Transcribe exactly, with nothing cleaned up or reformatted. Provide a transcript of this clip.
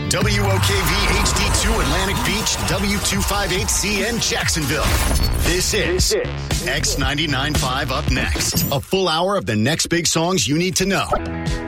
W O K V H D two Atlantic Beach, W two fifty-eight C N Jacksonville. This is X ninety-nine point five Up Next. A full hour of the next big songs you need to know.